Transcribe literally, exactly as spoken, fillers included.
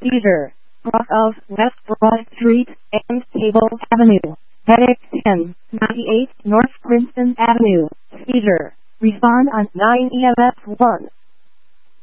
Seizure. Cross of West Broad Street and Cable Avenue. Headache ten ninety-eight North Princeton Avenue. Seizure. Respond on nine E M S one.